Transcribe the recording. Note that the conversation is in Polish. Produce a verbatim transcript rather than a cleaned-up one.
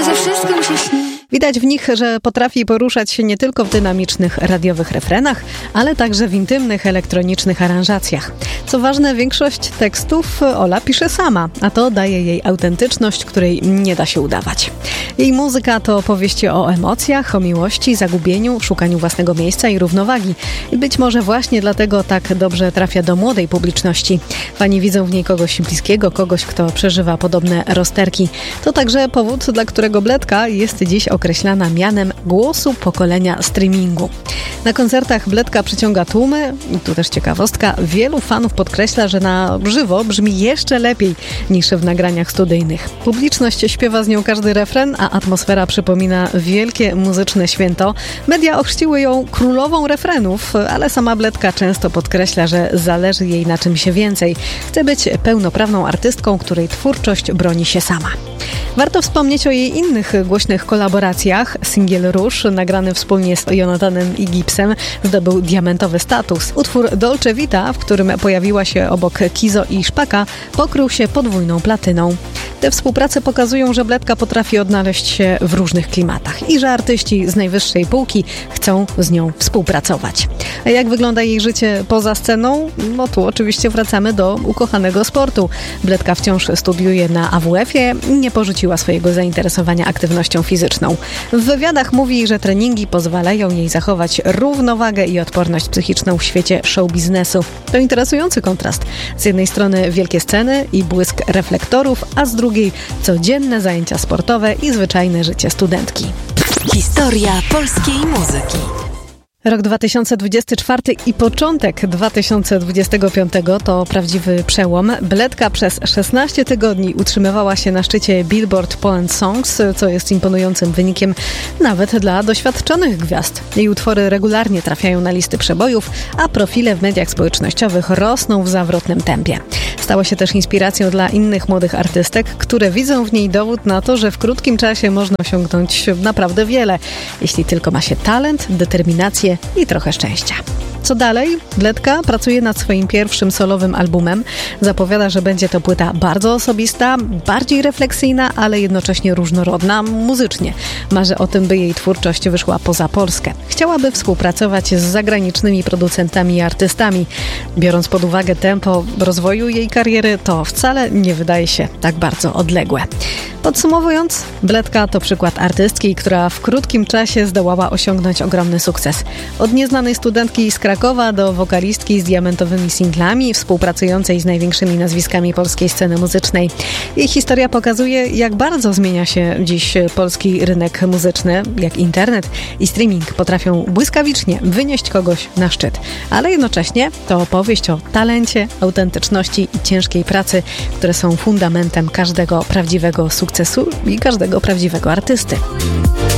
że wszystko mi się śni. Widać w nich, że potrafi poruszać się nie tylko w dynamicznych radiowych refrenach, ale także w intymnych elektronicznych aranżacjach. Co ważne, większość tekstów Ola pisze sama, a to daje jej autentyczność, której nie da się udawać. Jej muzyka to opowieści o emocjach, o miłości, zagubieniu, szukaniu własnego miejsca i równowagi. I być może właśnie dlatego tak dobrze trafia do młodej publiczności. Fani widzą w niej kogoś bliskiego, kogoś, kto przeżywa podobne rozterki. To także powód, dla którego Bledka jest dziś określana mianem głosu pokolenia streamingu. Na koncertach Bledka przyciąga tłumy, i tu też ciekawostka, wielu fanów podkreśla, że na żywo brzmi jeszcze lepiej niż w nagraniach studyjnych. Publiczność śpiewa z nią każdy refren, a atmosfera przypomina wielkie muzyczne święto. Media ochrzciły ją królową refrenów, ale sama Bledka często podkreśla, że zależy jej na czymś więcej. Chce być pełnoprawną artystką, której twórczość broni się sama. Warto wspomnieć o jej innych głośnych kolaboracjach. Singiel Róż, nagrany wspólnie z Jonathanem i Gipsem, zdobył diamentowy status. Utwór Dolce Vita, w którym pojawiła się obok Kizo i Szpaka, pokrył się podwójną platyną. Te współprace pokazują, że Bledka potrafi odnaleźć się w różnych klimatach i że artyści z najwyższej półki chcą z nią współpracować. A jak wygląda jej życie poza sceną? No tu oczywiście wracamy do ukochanego sportu. Bledka wciąż studiuje na A W F-ie i nie porzuciła swojego zainteresowania aktywnością fizyczną. W wywiadach mówi, że treningi pozwalają jej zachować równowagę i odporność psychiczną w świecie show biznesu. To interesujący kontrast. Z jednej strony wielkie sceny i błysk reflektorów, a z drugiej codzienne zajęcia sportowe i zwyczajne życie studentki. Historia polskiej muzyki. Rok dwa tysiące dwudziesty czwarty i początek dwa tysiące dwudziestego piątego to prawdziwy przełom. Bledka przez szesnaście tygodni utrzymywała się na szczycie Billboard Poland Songs, co jest imponującym wynikiem nawet dla doświadczonych gwiazd. Jej utwory regularnie trafiają na listy przebojów, a profile w mediach społecznościowych rosną w zawrotnym tempie. Stała się też inspiracją dla innych młodych artystek, które widzą w niej dowód na to, że w krótkim czasie można osiągnąć naprawdę wiele, jeśli tylko ma się talent, determinację i trochę szczęścia. Co dalej? Bledka pracuje nad swoim pierwszym solowym albumem. Zapowiada, że będzie to płyta bardzo osobista, bardziej refleksyjna, ale jednocześnie różnorodna muzycznie. Marzy o tym, by jej twórczość wyszła poza Polskę. Chciałaby współpracować z zagranicznymi producentami i artystami. Biorąc pod uwagę tempo rozwoju jej kariery, to wcale nie wydaje się tak bardzo odległe. Podsumowując, Bledka to przykład artystki, która w krótkim czasie zdołała osiągnąć ogromny sukces. Od nieznanej studentki z Krakowa do wokalistki z diamentowymi singlami, współpracującej z największymi nazwiskami polskiej sceny muzycznej. Jej historia pokazuje, jak bardzo zmienia się dziś polski rynek muzyczny, jak internet i streaming potrafią błyskawicznie wynieść kogoś na szczyt. Ale jednocześnie to opowieść o talencie, autentyczności i ciężkiej pracy, które są fundamentem każdego prawdziwego sukcesu i każdego prawdziwego artysty.